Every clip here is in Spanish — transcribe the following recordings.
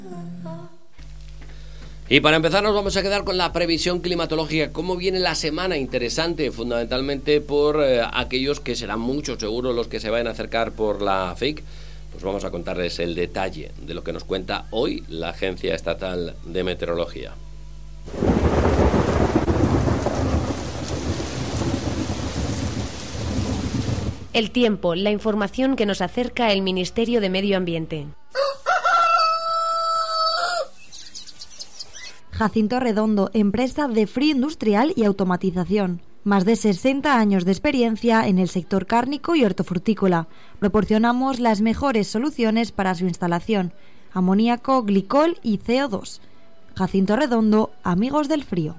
Y para empezar nos vamos a quedar con la previsión climatológica. ¿Cómo viene la semana? Interesante, fundamentalmente por aquellos que serán muchos seguro los que se vayan a acercar por la FEIC. Pues vamos a contarles el detalle de lo que nos cuenta hoy la Agencia Estatal de Meteorología. El tiempo, la información que nos acerca el Ministerio de Medio Ambiente. Jacinto Redondo, empresa de frío industrial y automatización. Más de 60 años de experiencia en el sector cárnico y hortofrutícola. Proporcionamos las mejores soluciones para su instalación: amoníaco, glicol y CO2. Jacinto Redondo, amigos del frío.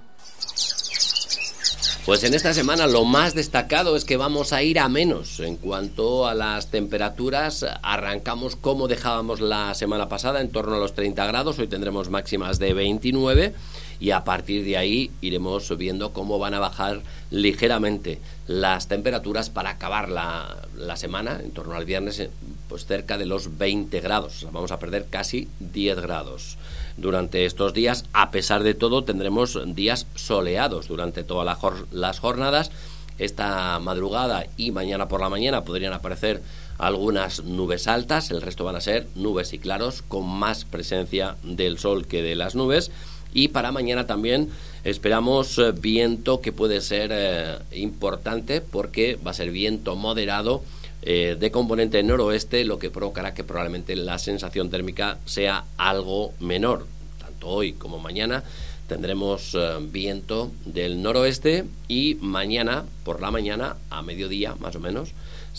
Pues en esta semana lo más destacado es que vamos a ir a menos. En cuanto a las temperaturas, arrancamos como dejábamos la semana pasada, en torno a los 30 grados. Hoy tendremos máximas de 29 y a partir de ahí iremos viendo cómo van a bajar ligeramente las temperaturas para acabar la semana, en torno al viernes, pues cerca de los 20 grados. O sea, vamos a perder casi 10 grados. Durante estos días, a pesar de todo, tendremos días soleados durante todas las jornadas. Esta madrugada y mañana por la mañana podrían aparecer algunas nubes altas, el resto van a ser nubes y claros, con más presencia del sol que de las nubes. Y para mañana también esperamos viento que puede ser importante, porque va a ser viento moderado de componente noroeste, lo que provocará que probablemente la sensación térmica sea algo menor. Tanto hoy como mañana tendremos viento del noroeste y mañana por la mañana, a mediodía más o menos,